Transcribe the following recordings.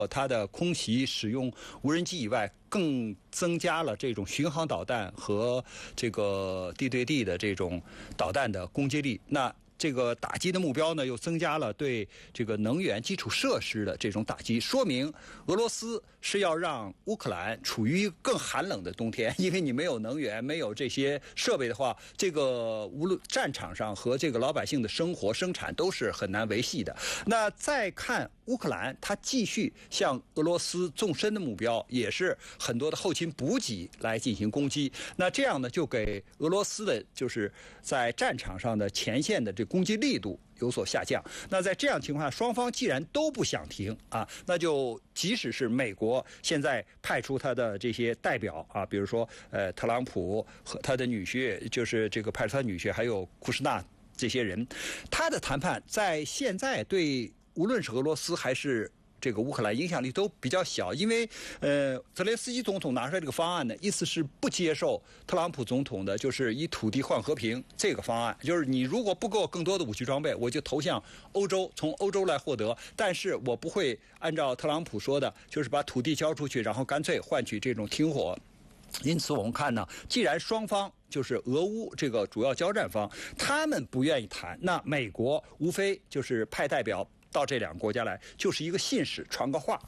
它的空袭使用无人机以外，更增加了这种巡航导弹和这个地对地的这种导弹的攻击力。那这个打击的目标呢，又增加了对这个能源基础设施的这种打击，说明俄罗斯是要让乌克兰处于更寒冷的冬天，因为你没有能源，没有这些设备的话，这个无论战场上和这个老百姓的生活生产都是很难维系的。那再看乌克兰，它继续向俄罗斯纵深的目标，也是很多的后勤补给来进行攻击。那这样呢，就给俄罗斯的就是在战场上的前线的这攻击力度有所下降。那在这样情况下，双方既然都不想停啊，那就即使是美国现在派出他的这些代表啊，比如说特朗普和他的女婿，就是这个派出他女婿，还有库什纳这些人，他的谈判在现在对无论是俄罗斯还是这个乌克兰影响力都比较小，因为泽连斯基总统拿出来这个方案呢，意思是不接受特朗普总统的就是以土地换和平这个方案，就是你如果不给我更多的武器装备，我就投向欧洲，从欧洲来获得，但是我不会按照特朗普说的，就是把土地交出去，然后干脆换取这种停火。因此我们看呢，既然双方就是俄乌这个主要交战方，他们不愿意谈，那美国无非就是派代表到这两个国家来，就是一个信使，传个话。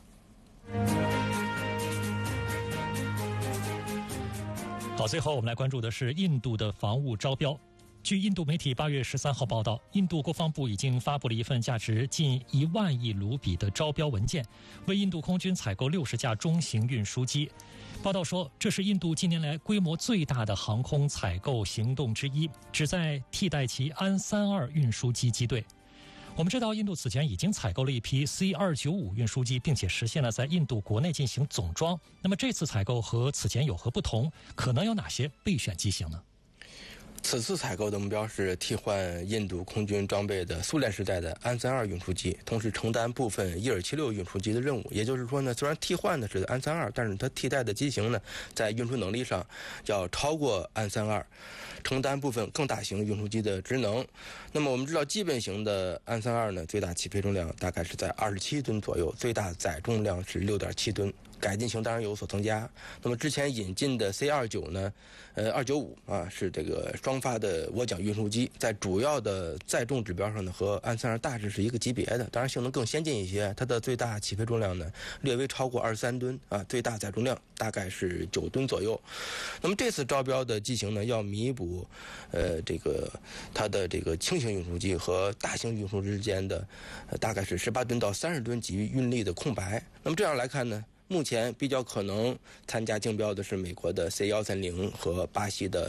好，最后我们来关注的是印度的防务招标。据印度媒体8月13号报道，印度国防部已经发布了一份价值近1万亿卢比的招标文件，为印度空军采购60架中型运输机。报道说，这是印度近年来规模最大的航空采购行动之一，旨在替代其安32运输机机队。我们知道，印度此前已经采购了一批 C-295 运输机，并且实现了在印度国内进行总装。那么这次采购和此前有何不同？可能有哪些备选机型呢？ 此次采购的目标是替换印度空军装备的苏联时代的安32运输机，同时承担部分伊尔76运输机的任务。也就是说呢，虽然替换的是安32，但是它替代的机型呢，在运输能力上要超过安32，承担部分更大型运输机的职能。那么我们知道，基本型的安32呢，最大起飞重量大概是在27吨左右，最大载重量是6.7吨。改进型当然有所增加。那么之前引进的 C-29呢，295啊，是这个双发的涡桨运输机，在主要的载重指标上呢，和安32大致是一个级别的，当然性能更先进一些。它的最大起飞重量呢，略微超过23吨啊，最大载重量大概是9吨左右。那么这次招标的机型呢，要弥补这个它的这个轻型运输机和大型运输之间的大概是18吨到30吨级运力的空白。那么这样来看呢，目前比较可能参加竞标的是美国的 C-130和巴西的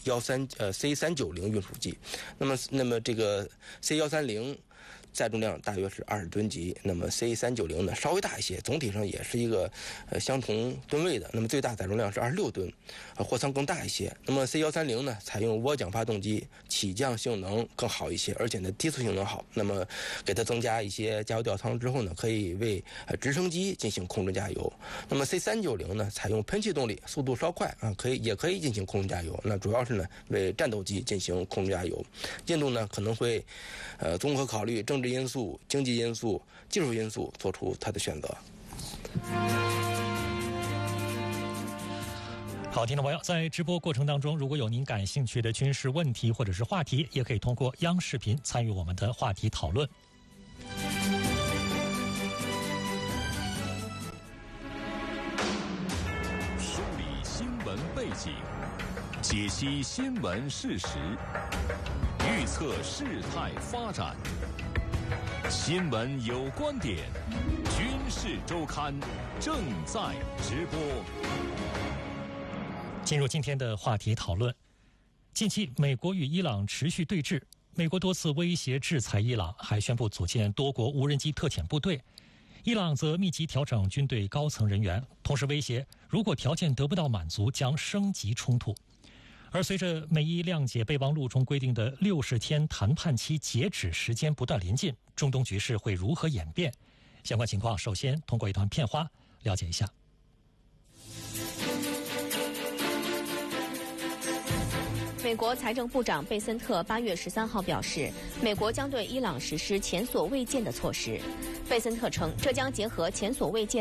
C-390 运输机。那么这个 C-130载重量大约是20吨级，那么 C-390呢稍微大一些，总体上也是一个相同吨位的，那么最大载重量是26吨，货舱更大一些。那么 C-130呢采用涡桨发动机，起降性能更好一些，而且呢低速性能好。那么给它增加一些加油吊舱之后呢，可以为直升机进行空中加油。那么 C-390呢采用喷气动力，速度稍快啊，也可以进行空中加油。那主要是呢为战斗机进行空中加油。印度呢可能会综合考虑政治因素、经济因素、技术因素，做出它的选择。 好，听众朋友，在直播过程当中，如果有您感兴趣的军事问题或者是话题，也可以通过央视频参与我们的话题讨论。 梳理新闻背景，解析新闻事实，预测事态发展。新闻有观点，军事周刊正在直播。 进入今天的话题讨论。近期美国与伊朗持续对峙，美国多次威胁制裁伊朗，还宣布组建多国无人机特遣部队。伊朗则密集调整军队高层人员，同时威胁如果条件得不到满足，将升级冲突。而随着美伊谅解备忘录中规定的60天谈判期截止时间不断临近，中东局势会如何演变？相关情况首先通过一段片花了解一下。 美美国财政部长贝森特8月13号表示，美国将对伊朗实施前所未见的措施。贝森特称，这将结合前所未见